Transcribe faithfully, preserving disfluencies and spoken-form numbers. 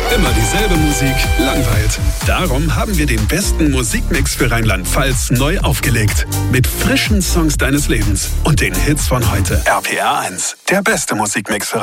Immer dieselbe Musik langweilt. Darum haben wir den besten Musikmix für Rheinland-Pfalz neu aufgelegt. Mit frischen Songs deines Lebens und den Hits von heute. R P R eins, der beste Musikmix für